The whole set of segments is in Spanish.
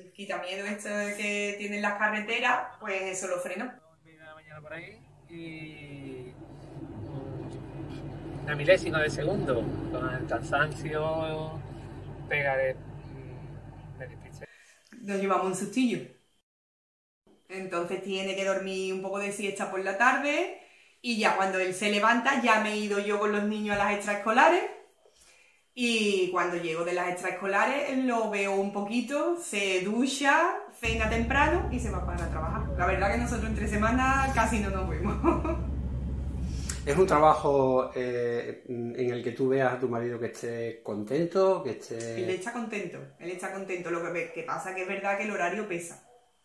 el quitamiedo esto que tienen las carreteras, pues eso lo frenó. La mañana por ahí y una milésima de segundo, con el cansancio, pega de despiche. Nos llevamos un sustillo. Entonces tiene que dormir un poco de siesta por la tarde y ya cuando él se levanta ya me he ido yo con los niños a las extraescolares y cuando llego de las extraescolares lo veo un poquito, se ducha, cena temprano y se va para trabajar. La verdad que nosotros entre semanas casi no nos vemos. ¿Es un trabajo en el que tú veas a tu marido que esté contento, que esté...? Él está contento. Lo que pasa que es verdad que el horario pesa.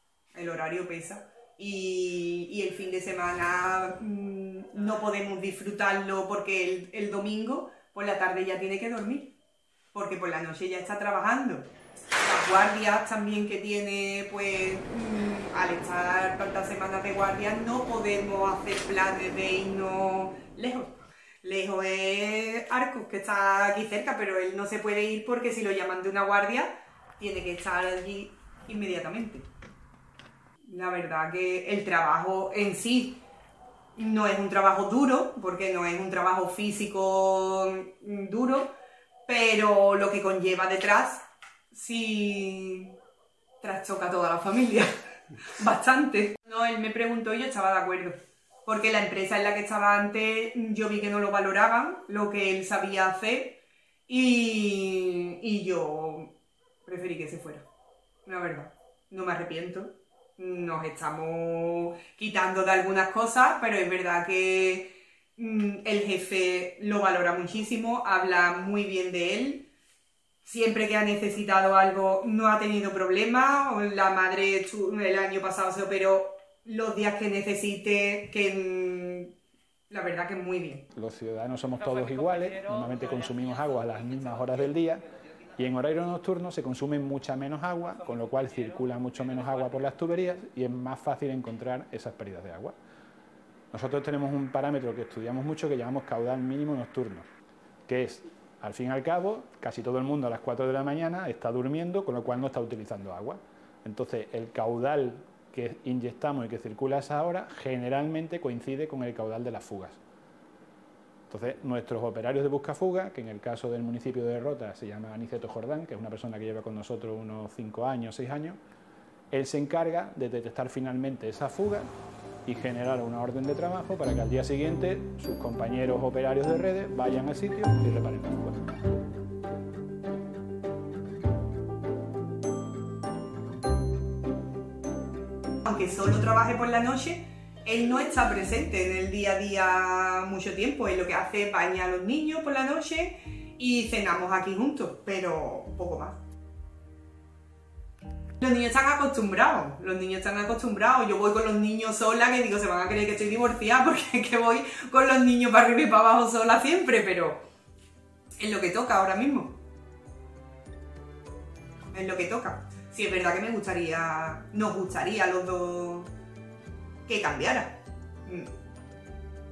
Y el fin de semana no podemos disfrutarlo porque el domingo por la tarde ya tiene que dormir, porque por la noche ya está trabajando. Las guardias también que tiene, pues al estar tantas semanas de guardia no podemos hacer planes de irnos lejos. Lejos es Arcos, que está aquí cerca, pero él no se puede ir porque si lo llaman de una guardia tiene que estar allí inmediatamente. La verdad que el trabajo en sí no es un trabajo duro, porque no es un trabajo físico duro, pero lo que conlleva detrás sí trastoca a toda la familia, bastante. No, él me preguntó y yo estaba de acuerdo, porque la empresa en la que estaba antes yo vi que no lo valoraban, lo que él sabía hacer, y yo preferí que se fuera, la verdad. No me arrepiento. Nos estamos quitando de algunas cosas, pero es verdad que el jefe lo valora muchísimo, habla muy bien de él. Siempre que ha necesitado algo no ha tenido problemas. La madre el año pasado se operó, los días que necesite, que la verdad que muy bien. Los ciudadanos somos todos iguales, normalmente consumimos agua a las mismas horas del día. Y en horario nocturno se consume mucha menos agua, con lo cual circula mucho menos agua por las tuberías y es más fácil encontrar esas pérdidas de agua. Nosotros tenemos un parámetro que estudiamos mucho que llamamos caudal mínimo nocturno, que es, al fin y al cabo, casi todo el mundo a las 4 de la mañana está durmiendo, con lo cual no está utilizando agua. Entonces, el caudal que inyectamos y que circula a esa hora generalmente coincide con el caudal de las fugas. Entonces, nuestros operarios de buscafuga, que en el caso del municipio de Rota se llama Aniceto Jordán, que es una persona que lleva con nosotros unos 5 años, 6 años, él se encarga de detectar finalmente esa fuga y generar una orden de trabajo para que al día siguiente sus compañeros operarios de redes vayan al sitio y reparen la fuga. Aunque solo trabaje por la noche, él no está presente en el día a día mucho tiempo. Él lo que hace es bañar a los niños por la noche y cenamos aquí juntos, pero poco más. Los niños están acostumbrados. Yo voy con los niños sola, que digo, se van a creer que estoy divorciada porque es que voy con los niños para arriba y para abajo sola siempre, pero es lo que toca ahora mismo. Es lo que toca. Sí, es verdad que nos gustaría a los dos que cambiara.